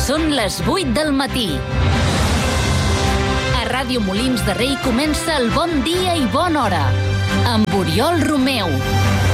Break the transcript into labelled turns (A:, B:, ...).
A: Són les 8 del matí. A Ràdio Molins de Rei comença el Bon Dia i Bona Hora, amb Oriol Romeu.